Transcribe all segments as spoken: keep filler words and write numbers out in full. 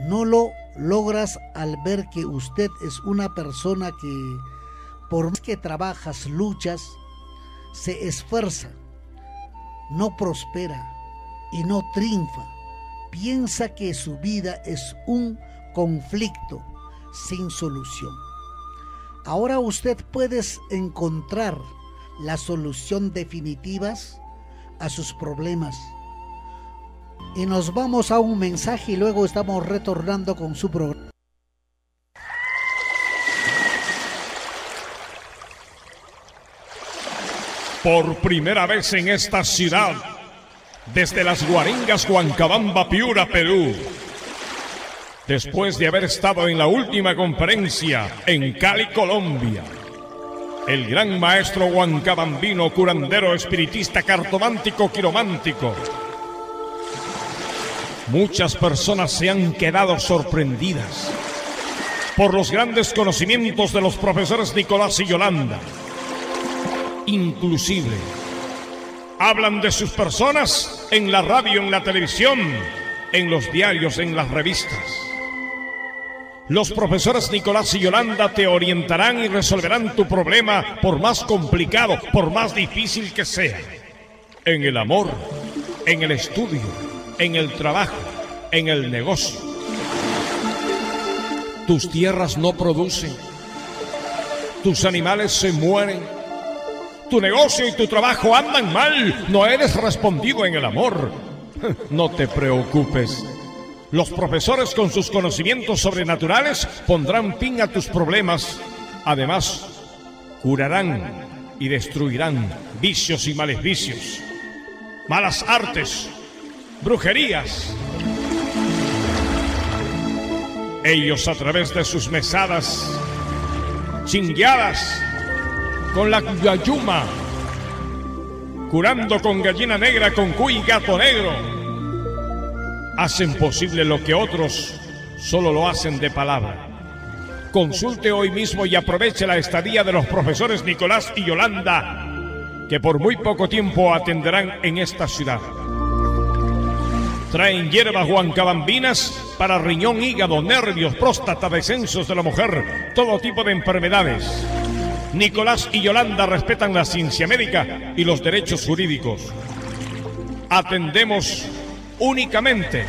no lo logras al ver que usted es una persona que, por más que trabajas, luchas, se esfuerza, no prospera y no triunfa. Piensa que su vida es un conflicto sin solución. Ahora usted puede encontrar la solución definitiva a sus problemas. Y nos vamos a un mensaje y luego estamos retornando con su programa. Por primera vez en esta ciudad, desde las Guaringas, Huancabamba, Piura, Perú, después de haber estado en la última conferencia en Cali, Colombia, el gran maestro huancabambino, curandero, espiritista, cartomántico, quiromántico, muchas personas se han quedado sorprendidas por los grandes conocimientos de los profesores Nicolás y Yolanda. Inclusive, hablan de sus personas en la radio, en la televisión, en los diarios, en las revistas. Los profesores Nicolás y Yolanda te orientarán y resolverán tu problema, por más complicado, por más difícil que sea. En el amor, en el estudio, en el trabajo, en el negocio. Tus tierras no producen, tus animales se mueren, tu negocio y tu trabajo andan mal, no eres respondido en el amor. No te preocupes. Los profesores, con sus conocimientos sobrenaturales, pondrán fin a tus problemas. Además, curarán y destruirán vicios y maleficios, malas artes, brujerías. Ellos, a través de sus mesadas, chingueadas, con la yayuma, curando con gallina negra, con cuy y gato negro, hacen posible lo que otros solo lo hacen de palabra. Consulte hoy mismo y aproveche la estadía de los profesores Nicolás y Yolanda, que por muy poco tiempo atenderán en esta ciudad. Traen hierbas huancabambinas para riñón, hígado, nervios, próstata, descensos de la mujer, todo tipo de enfermedades. Nicolás y Yolanda respetan la ciencia médica y los derechos jurídicos. Atendemos únicamente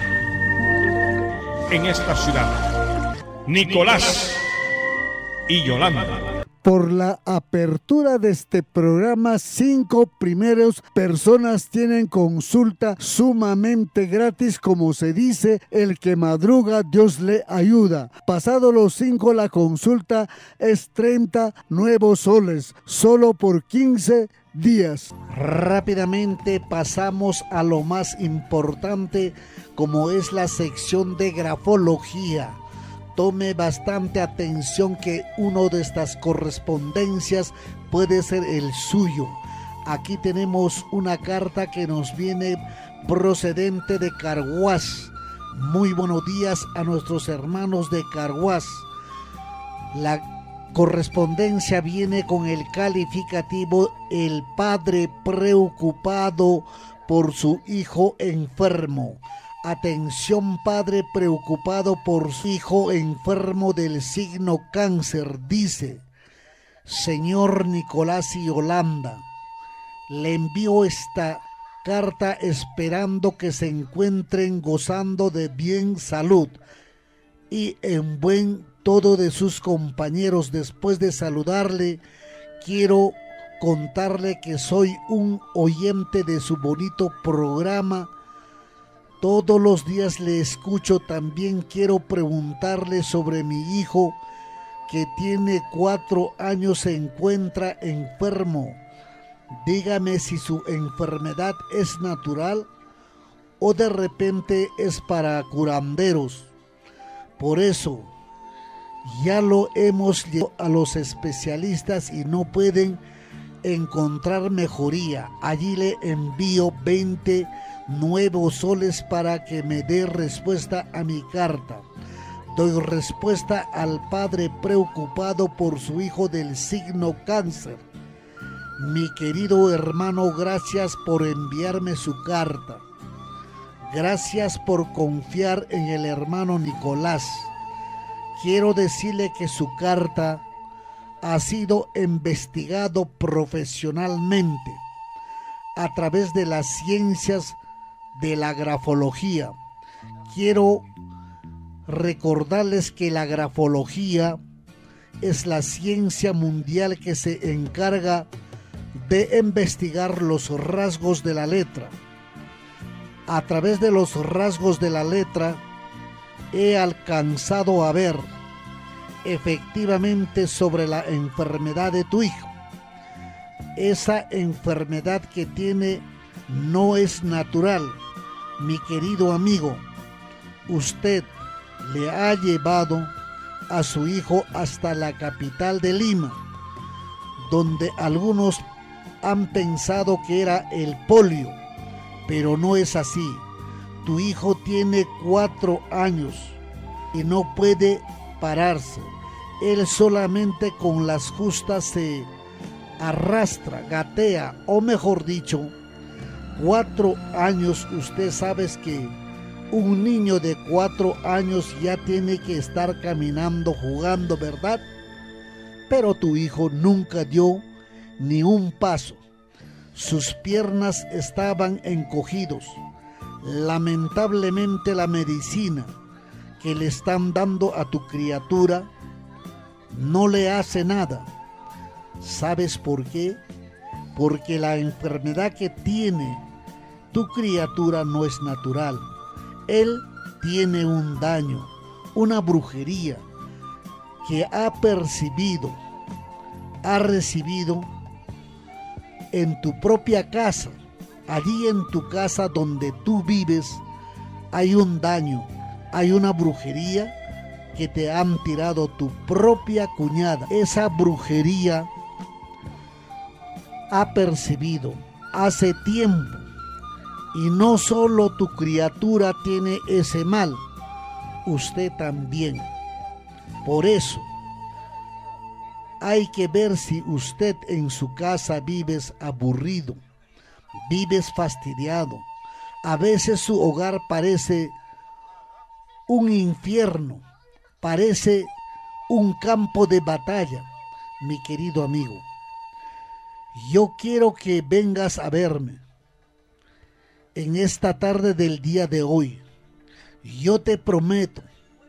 en esta ciudad. Nicolás y Yolanda. Por la apertura de este programa, cinco primeros personas tienen consulta sumamente gratis. Como se dice, el que madruga, Dios le ayuda. Pasado los cinco, la consulta es treinta nuevos soles, solo por quince días. Rápidamente pasamos a lo más importante, como es la sección de grafología. Tome bastante atención que uno de estas correspondencias puede ser el suyo. Aquí tenemos una carta que nos viene procedente de Carhuaz. Muy buenos días a nuestros hermanos de Carhuaz. La correspondencia viene con el calificativo el padre preocupado por su hijo enfermo. Atención, padre preocupado por su hijo enfermo del signo cáncer. Dice: señor Nicolás y Yolanda, le envío esta carta esperando que se encuentren gozando de bien salud y en buen todo de sus compañeros. Después de saludarle, quiero contarle que soy un oyente de su bonito programa. Todos los días le escucho. También quiero preguntarle sobre mi hijo, que tiene cuatro años, se encuentra enfermo. Dígame si su enfermedad es natural o de repente es para curanderos. Por eso ya lo hemos llevado a los especialistas y no pueden encontrar mejoría. Allí le envío veinte nuevos soles para que me dé respuesta a mi carta. Doy respuesta al padre preocupado por su hijo del signo cáncer. Mi querido hermano, gracias por enviarme su carta. Gracias por confiar en el hermano Nicolás. Quiero decirle que su carta ha sido investigado profesionalmente a través de las ciencias de la grafología. Quiero recordarles que la grafología es la ciencia mundial que se encarga de investigar los rasgos de la letra. A través de los rasgos de la letra he alcanzado a ver efectivamente sobre la enfermedad de tu hijo. Esa enfermedad que tiene no es natural, mi querido amigo. Usted le ha llevado a su hijo hasta la capital de Lima, donde algunos han pensado que era el polio, pero no es así. Tu hijo tiene cuatro años y no puede pararse. Él solamente con las justas se arrastra, gatea, o mejor dicho, cuatro años. Usted sabe que un niño de cuatro años ya tiene que estar caminando, jugando, ¿verdad? Pero tu hijo nunca dio ni un paso. Sus piernas estaban encogidos. Lamentablemente la medicina que le están dando a tu criatura no le hace nada. ¿Sabes por qué? Porque la enfermedad que tiene tu criatura no es natural. Él tiene un daño, una brujería que ha percibido, ha recibido en tu propia casa. Allí en tu casa donde tú vives hay un daño, hay una brujería que te han tirado tu propia cuñada. Esa brujería ha percibido hace tiempo, y no solo tu criatura tiene ese mal, usted también. Por eso hay que ver si usted en su casa vives aburrido, vives fastidiado. A veces su hogar parece un infierno, parece un campo de batalla. Mi querido amigo, yo quiero que vengas a verme en esta tarde del día de hoy. Yo te prometo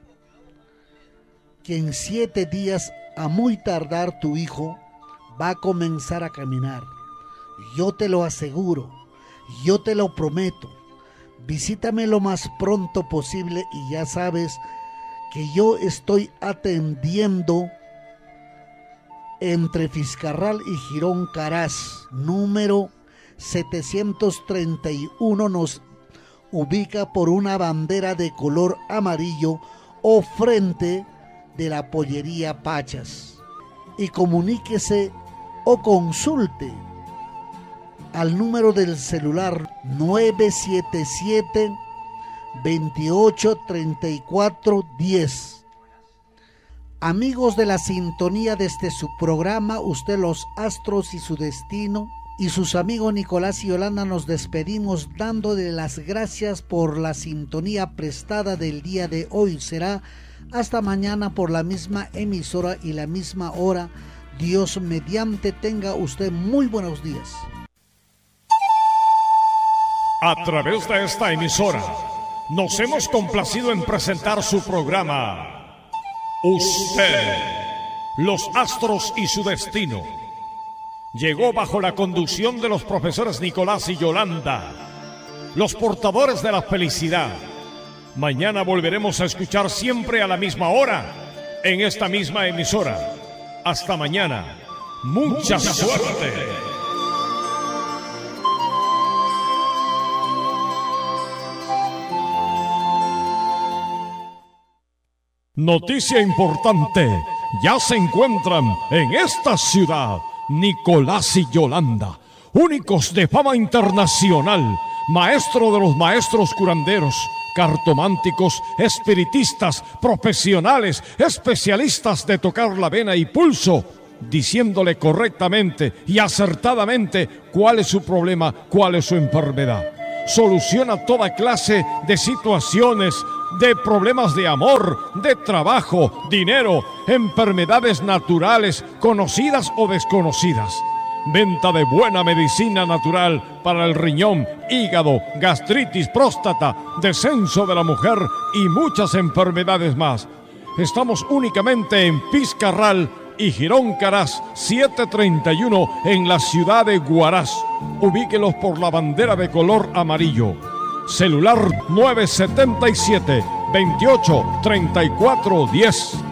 que en siete días a muy tardar tu hijo va a comenzar a caminar. Yo te lo aseguro, yo te lo prometo. Visítame lo más pronto posible y ya sabes que yo estoy atendiendo entre Fiscarral y Girón Caraz, número setecientos treinta y uno. Nos ubica por una bandera de color amarillo o frente de la pollería Pachas. Y comuníquese o consulte al número del celular nueve siete siete, veintiocho, treinta y cuatro, diez. Amigos de la sintonía desde su programa Usted, los Astros y su Destino, y sus amigos Nicolás y Yolanda, nos despedimos dándole las gracias por la sintonía prestada del día de hoy. Será hasta mañana por la misma emisora y la misma hora. Dios mediante, tenga usted muy buenos días. A través de esta emisora nos hemos complacido en presentar su programa Usted, los Astros y su Destino. Llegó bajo la conducción de los profesores Nicolás y Yolanda, los portadores de la felicidad. Mañana volveremos a escuchar siempre a la misma hora en esta misma emisora. Hasta mañana. Mucha, Mucha suerte. suerte. Noticia importante. Ya se encuentran en esta ciudad Nicolás y Yolanda, únicos de fama internacional, maestro de los maestros curanderos, cartománticos, espiritistas, profesionales, especialistas de tocar la vena y pulso, diciéndole correctamente y acertadamente cuál es su problema, cuál es su enfermedad. soluciona toda clase de situaciones, de problemas de amor, de trabajo, dinero, enfermedades naturales, conocidas o desconocidas. Venta de buena medicina natural para el riñón, hígado, gastritis, próstata, descenso de la mujer y muchas enfermedades más. Estamos únicamente en Pizcarral y Girón Caraz setecientos treinta y uno en la ciudad de Huaraz. Ubíquelos por la bandera de color amarillo. Celular nueve siete siete, veintiocho, treinta y cuatro diez.